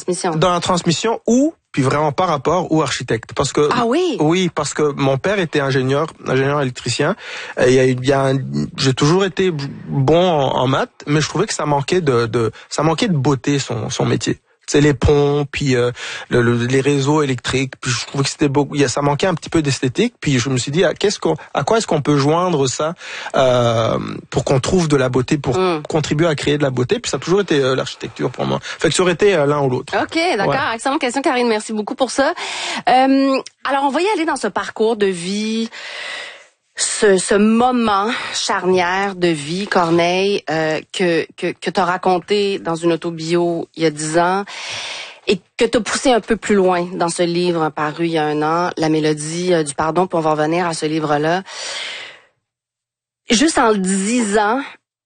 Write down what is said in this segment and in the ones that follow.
transmission. Dans la transmission ou, puis vraiment par rapport, ou architecte. Parce que, ah oui? Oui, parce que mon père était ingénieur électricien. Et j'ai toujours été bon en maths, mais je trouvais que ça manquait de beauté, son métier. C'est les ponts, puis les réseaux électriques. Puis je trouvais que c'était ça manquait un petit peu d'esthétique. Puis je me suis dit à quoi est-ce qu'on peut joindre ça pour qu'on trouve de la beauté, pour contribuer à créer de la beauté. Puis ça a toujours été l'architecture pour moi. Fait que ça aurait été l'un ou l'autre. Ok, d'accord. Ouais. Excellente question, Karine. Merci beaucoup pour ça. Alors on va y aller dans ce parcours de vie. Ce moment charnière de vie, Corneille, que t'as raconté dans une autobio il y a 10 ans et que t'as poussé un peu plus loin dans ce livre paru il y a 1 an, La mélodie du pardon, puis on va revenir à ce livre-là. Juste en le disant,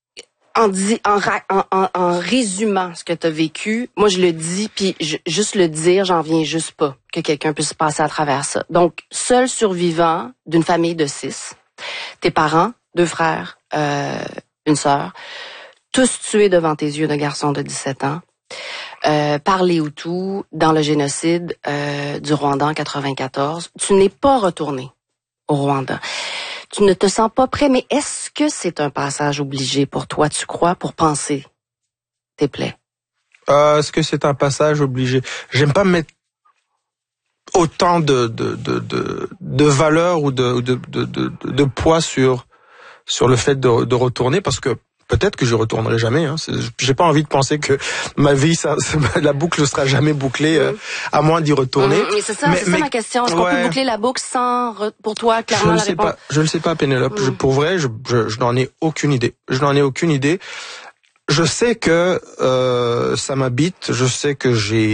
en résumant ce que t'as vécu, moi je le dis, puis juste le dire, j'en viens juste pas que quelqu'un puisse passer à travers ça. Donc, seul survivant d'une famille de 6, tes parents, 2 frères, une sœur, tous tués devant tes yeux de garçons de 17 ans, par les Hutus dans le génocide du Rwanda en 94. Tu n'es pas retourné au Rwanda. Tu ne te sens pas prêt, mais est-ce que c'est un passage obligé pour toi, tu crois, pour penser tes plaies? Est-ce que c'est un passage obligé? J'aime pas mettre autant de valeur ou de poids sur le fait de retourner, parce que peut-être que je retournerai jamais. J'ai pas envie de penser que ma vie, la boucle ne sera jamais bouclée à moins d'y retourner. C'est ça ma question. Est-ce qu'on peut boucler la boucle sans, pour toi, clairement, la réponse? Je le sais pas, Pénélope. Pour vrai, je n'en ai aucune idée. Je sais que ça m'habite. Je sais que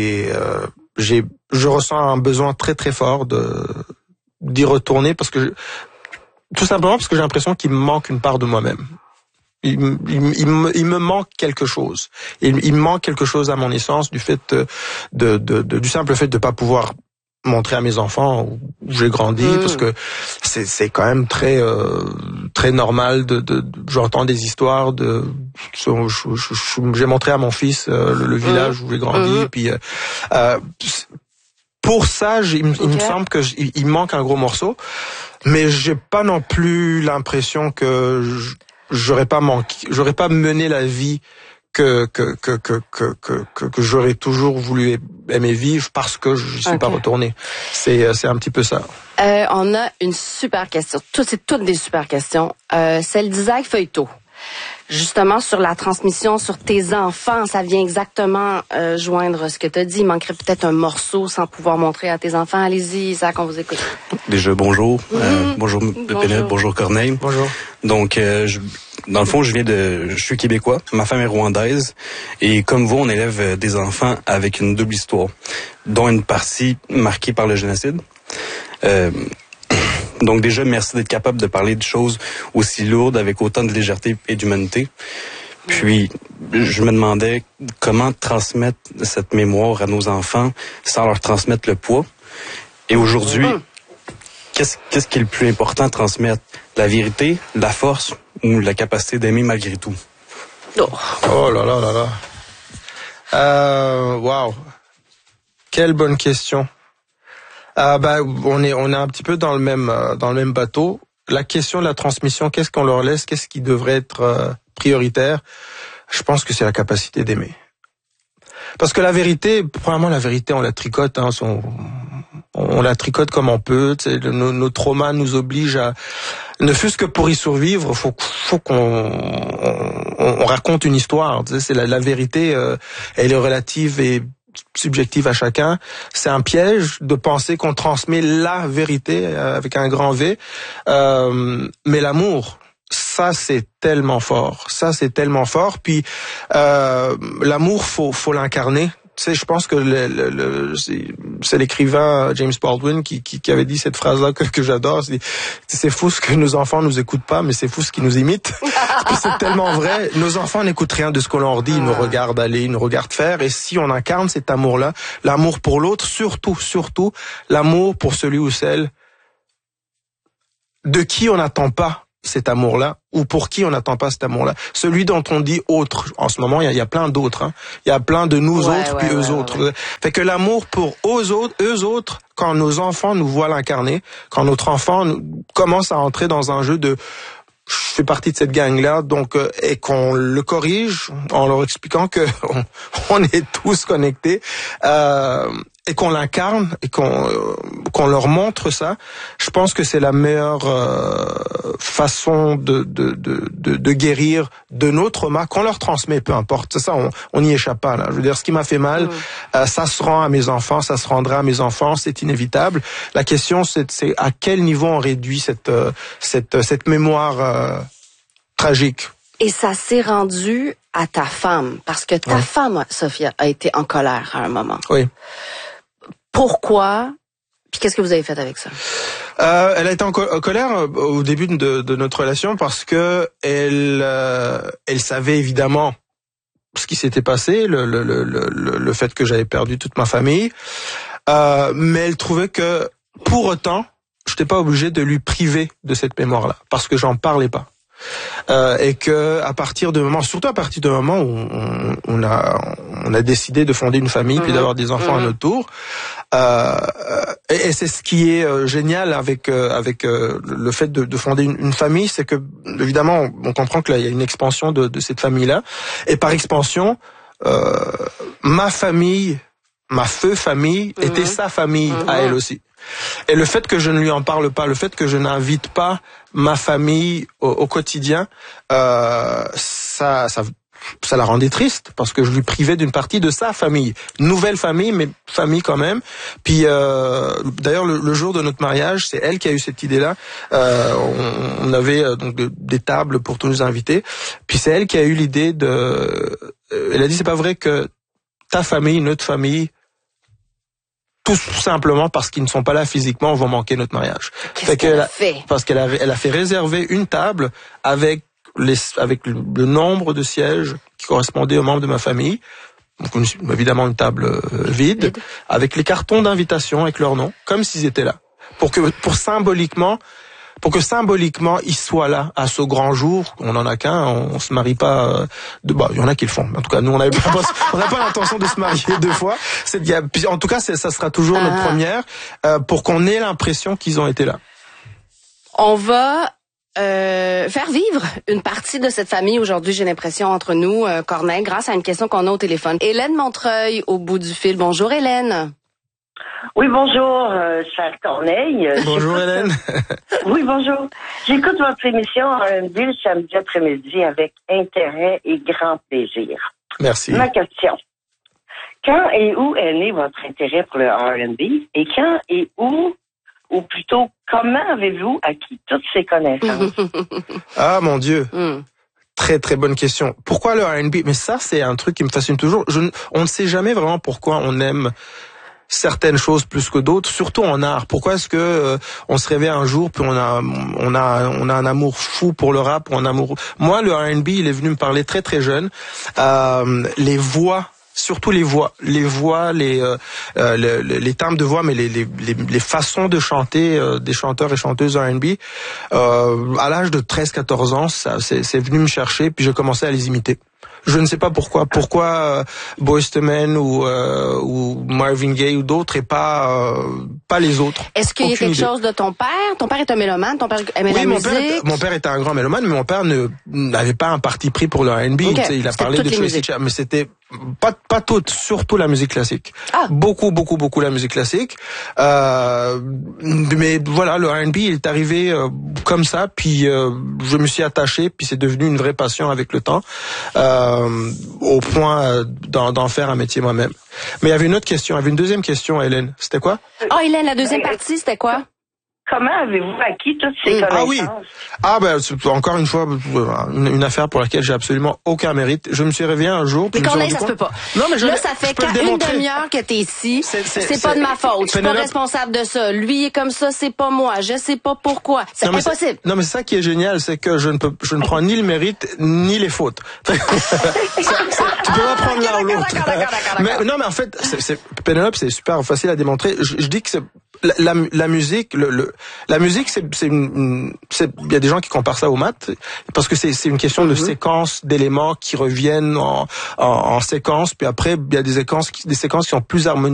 je ressens un besoin très très fort d'y retourner tout simplement parce que j'ai l'impression qu'il me manque une part de moi-même. Il me manque quelque chose. Il me manque quelque chose à mon essence du fait du simple fait de pas pouvoir montrer à mes enfants où j'ai grandi, parce que c'est quand même très très normal j'entends des histoires j'ai montré à mon fils le village où j'ai grandi, puis pour ça il me semble que il manque un gros morceau, mais j'ai pas non plus l'impression que j'aurais pas mené la vie que j'aurais toujours voulu aimer vivre parce que je suis pas retourné. C'est un petit peu ça. On a une super question. C'est toutes des super questions. Celle d'Isaac Feuilletot. Justement, sur la transmission, sur tes enfants, ça vient exactement joindre ce que tu as dit. Il manquerait peut-être un morceau sans pouvoir montrer à tes enfants. Allez-y, Isaac, on vous écoute. Déjà, bonjour. Bonjour, Pénélope, bonjour, Corneille. Bonjour. Donc, dans le fond, je suis québécois, ma femme est rwandaise, et comme vous, on élève des enfants avec une double histoire, dont une partie marquée par le génocide. Donc déjà, merci d'être capable de parler de choses aussi lourdes avec autant de légèreté et d'humanité. Puis, je me demandais comment transmettre cette mémoire à nos enfants sans leur transmettre le poids. Et aujourd'hui, qu'est-ce qui est le plus important à transmettre? La vérité, la force ou la capacité d'aimer malgré tout? Oh là là là là. Wow. Quelle bonne question. On est un petit peu dans le même bateau. La question de la transmission, qu'est-ce qu'on leur laisse, qu'est-ce qui devrait être prioritaire? Je pense que c'est la capacité d'aimer. Parce que la vérité, premièrement, la vérité, on la tricote, on la tricote comme on peut. Nos traumas nous obligent à, ne fût-ce que pour y survivre, faut qu'on raconte une histoire. C'est la vérité, elle est relative et subjective à chacun. C'est un piège de penser qu'on transmet la vérité avec un grand V. Mais l'amour, ça c'est tellement fort. Puis l'amour, faut l'incarner. Tu sais, je pense que c'est l'écrivain James Baldwin qui avait dit cette phrase-là que j'adore. C'est fou ce que nos enfants nous écoutent pas, mais c'est fou ce qu'ils nous imitent. C'est tellement vrai. Nos enfants n'écoutent rien de ce qu'on leur dit. Ils nous regardent aller, ils nous regardent faire. Et si on incarne cet amour-là, l'amour pour l'autre, surtout, l'amour pour celui ou celle de qui on n'attend pas cet amour-là ou pour qui on n'attend pas cet amour-là. Celui dont on dit autre. En ce moment, il y a plein d'autres. Hein. Il y a plein de nous autres puis eux autres. Ouais. Fait que l'amour pour eux autres, quand nos enfants nous voient l'incarner, quand notre enfant commence à entrer dans un jeu de je fais partie de cette gang-là, donc et qu'on le corrige en leur expliquant que on est tous connectés et qu'on l'incarne et qu'on leur montre ça. Je pense que c'est la meilleure façon de guérir de nos traumas qu'on leur transmet, peu importe. C'est ça, on n'y échappe pas là. Je veux dire, ce qui m'a fait mal, ça se rend à mes enfants, ça se rendra à mes enfants, c'est inévitable. La question, c'est à quel niveau on réduit cette mémoire tragique. Et ça s'est rendu à ta femme, parce que ta femme, Sophia, a été en colère à un moment. Oui. Pourquoi? Puis qu'est-ce que vous avez fait avec ça? Elle a été en colère au début de notre relation parce que elle savait évidemment ce qui s'était passé, le fait que j'avais perdu toute ma famille, mais elle trouvait que pour autant, je n'étais pas obligé de lui priver de cette mémoire-là parce que j'en parlais pas. Et que surtout à partir du moment où on a décidé de fonder une famille puis d'avoir des enfants à notre tour, et c'est ce qui est génial avec le fait de fonder une famille, c'est que évidemment on comprend que là il y a une expansion de cette famille-là, et par expansion ma famille était sa famille à elle aussi. Et le fait que je ne lui en parle pas, le fait que je n'invite pas ma famille au quotidien, ça la rendait triste parce que je lui privais d'une partie de sa famille. Nouvelle famille, mais famille quand même. Puis d'ailleurs, le jour de notre mariage, c'est elle qui a eu cette idée-là. On avait donc des tables pour tous nous inviter. Puis c'est elle qui a eu l'idée elle a dit, c'est pas vrai que ta famille, notre famille, tout simplement parce qu'ils ne sont pas là physiquement, vont manquer notre mariage. Qu'est-ce qu'elle a fait? Parce qu'elle a fait réserver une table avec le nombre de sièges qui correspondaient aux membres de ma famille. Donc évidemment une table vide, avec les cartons d'invitation avec leur nom, comme s'ils étaient là. Pour que symboliquement ils soient là à ce grand jour. On en a qu'un, on se marie pas il y en a qui le font. En tout cas, nous on n'a pas l'intention de se marier deux fois. En tout cas, ça sera toujours notre première pour qu'on ait l'impression qu'ils ont été là. On va faire vivre une partie de cette famille aujourd'hui, j'ai l'impression, entre nous, Corneille, grâce à une question qu'on a au téléphone. Hélène Montreuil au bout du fil. Bonjour Hélène. Oui, bonjour, cher Corneille. Bonjour Hélène. Oui, bonjour. J'écoute votre émission R&B le samedi après-midi avec intérêt et grand plaisir. Merci. Ma question. Quand et où est né votre intérêt pour le R&B et quand et où, ou plutôt comment avez-vous acquis toutes ces connaissances? Ah mon Dieu. Très très bonne question. Pourquoi le R&B? Mais ça, c'est un truc qui me fascine toujours. On ne sait jamais vraiment pourquoi on aime certaines choses plus que d'autres, surtout en art. Pourquoi est-ce que on se réveille un jour puis on a un amour fou pour le rap, ou un amour. Moi, le R&B, il est venu me parler très très jeune. Les voix, surtout les timbres de voix, mais les façons de chanter des chanteurs et chanteuses R&B. À l'âge de 13-14 ans, c'est venu me chercher, puis j'ai commencé à les imiter. Je ne sais pas pourquoi Boyz II Men ou Marvin Gaye ou d'autres et pas les autres. Est-ce qu'il y a quelque chose de ton père? Ton père est un mélomane, ton père aimait la musique? Mon père était un grand mélomane, mais mon père n'avait pas un parti pris pour le R&B. Okay. Il a parlé de Tracy Chapman, mais c'était pas toute, surtout la musique classique. Beaucoup la musique classique. Mais voilà, le R&B il est arrivé comme ça, puis je me suis attaché, puis c'est devenu une vraie passion avec le temps, au point d'en faire un métier moi-même. Mais il y avait une autre question, il y avait une deuxième question, Hélène. C'était quoi? Hélène, la deuxième partie, c'était quoi? Comment avez-vous acquis toutes ces connaissances? Encore une fois, une affaire pour laquelle j'ai absolument aucun mérite. Je me suis réveillé un jour. Mais Corneille, ça se peut pas. Non, mais là, ça fait une demi-heure que t'es ici. C'est pas de ma faute. Je suis pas responsable de ça. Lui est comme ça, c'est pas moi. Je sais pas pourquoi. C'est impossible. Non, mais c'est ça qui est génial, c'est que je ne prends ni le mérite, ni les fautes. Tu peux pas prendre l'un ou l'autre. Mais en fait, Pénélope, c'est super facile à démontrer. Je dis que la musique, la musique, il y a des gens qui comparent ça aux maths parce que c'est une question de séquence d'éléments qui reviennent en séquence, puis après il y a des séquences qui sont plus harmonieuses.